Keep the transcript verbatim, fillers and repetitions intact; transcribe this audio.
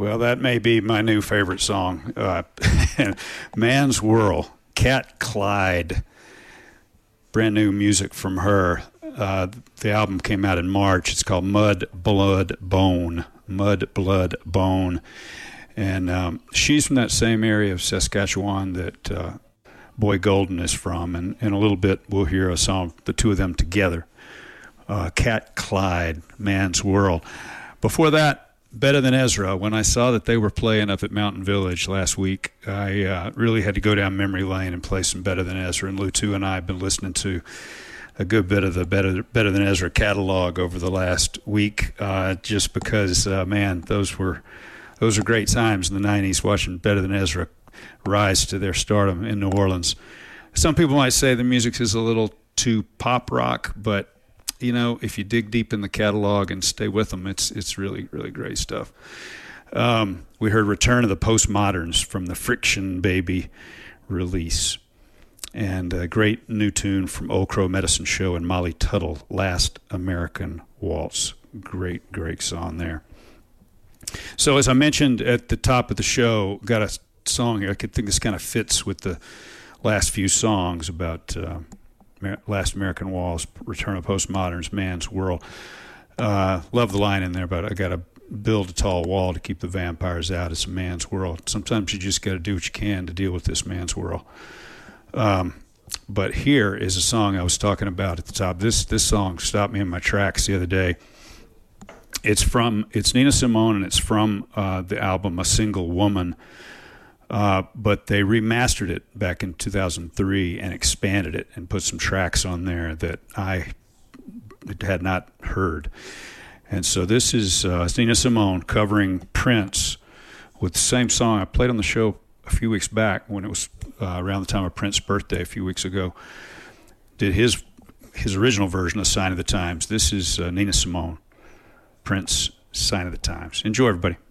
Well, that may be my new favorite song. Uh, Man's World, Cat Clyde. Brand new music from her. Uh, the album came out in March. It's called Mud, Blood, Bone. Mud, Blood, Bone. And um, she's from that same area of Saskatchewan that uh, Boy Golden is from. And in a little bit, we'll hear a song, the two of them together. Uh, Cat Clyde, Man's World. Before that, Better Than Ezra. When I saw that they were playing up at Mountain Village last week, I uh, really had to go down memory lane and play some Better Than Ezra. And Lou Two and I have been listening to a good bit of the Better, Better Than Ezra catalog over the last week, uh, just because, uh, man, those were those were great times in the nineties, watching Better Than Ezra rise to their stardom in New Orleans. Some people might say the music is a little too pop rock, but you know, if you dig deep in the catalog and stay with them, it's it's really, really great stuff. Um, we heard Return of the Postmoderns from the Friction Baby release. And a great new tune from Old Crow Medicine Show and Molly Tuttle, Last American Waltz. Great, great song there. So as I mentioned at the top of the show, got a song here. I could think this kind of fits with the last few songs about... Uh, Last American Waltz, Return of Postmoderns, Man's World. Uh, love the line in there, but I got to build a tall wall to keep the vampires out. It's a man's world. Sometimes you just got to do what you can to deal with this man's world. Um, but here is a song I was talking about at the top. This this song stopped me in my tracks the other day. It's from it's Nina Simone, and it's from uh, the album A Single Woman. Uh, but they remastered it back in two thousand three and expanded it and put some tracks on there that I had not heard. And so this is uh, Nina Simone covering Prince with the same song I played on the show a few weeks back when it was uh, around the time of Prince's birthday a few weeks ago. Did his his original version of Sign of the Times. This is uh, Nina Simone, Prince, Sign of the Times. Enjoy, everybody.